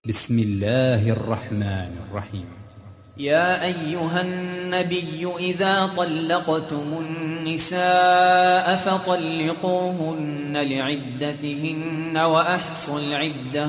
بسم الله الرحمن الرحيم. يا أيها النبي إذا طلقتم النساء فطلقوهن لعدتهن وأحصوا العدة